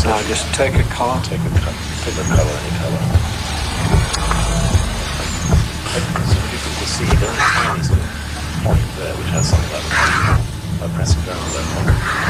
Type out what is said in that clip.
No, just take a colour. Pick a colour, any colour. It's difficult to see. There's a tiny sort of point there which has something like that. By pressing down on that point.